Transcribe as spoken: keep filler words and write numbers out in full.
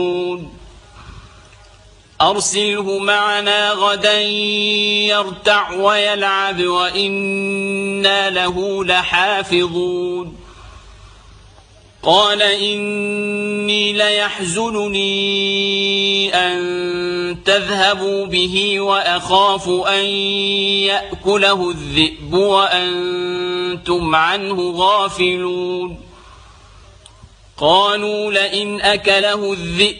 أرسله معنا غدا يرتع ويلعب وإنا له لحافظون قال إني ليحزنني أن تذهبوا به وأخاف أن يأكله الذئب وأنتم عنه غافلون قالوا لئن أكله الذئب